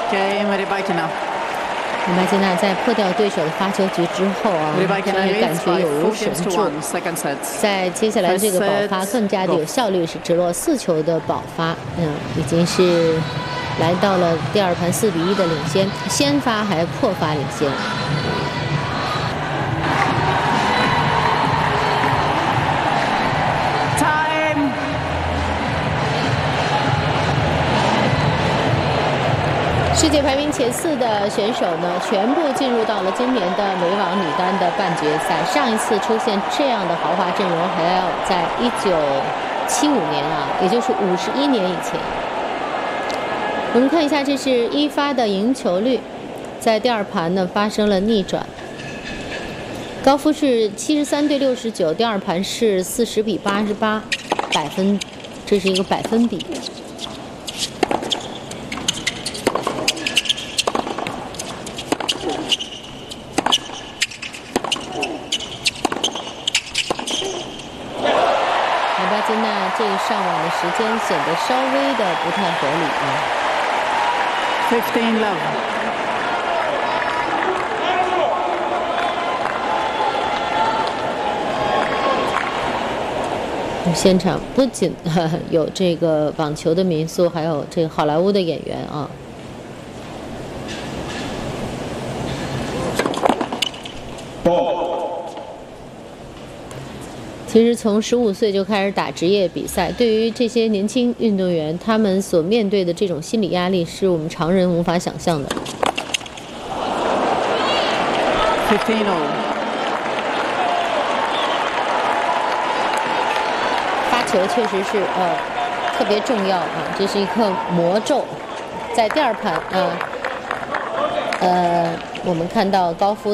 梅巴金娜在破掉对手的发球局之后啊，真是感觉有如神助。在接下来这个保发更加的有效率，是直落4球的保发，已经是来到了第2盘4比1的领先，先发还破发领先。世界排名前4的选手呢，全部进入到了今年的美网女单的半决赛。上一次出现这样的豪华阵容，还要在1975年啊，也就是51年以前。我们看一下，这是一发的赢球率，在第2盘呢发生了逆转。高夫是73对69，第2盘是40比88，这是一个百分比。金娜这上网的时间显得稍微的不太合理啊。15 love。现场不仅有这个网球的民宿，还有这个好莱坞的演员啊。其实从15岁就开始打职业比赛，对于这些年轻运动员，他们所面对的这种心理压力，是我们常人无法想象的。发球确实是特别重要啊，这是一颗魔咒。在第2盘我们看到高夫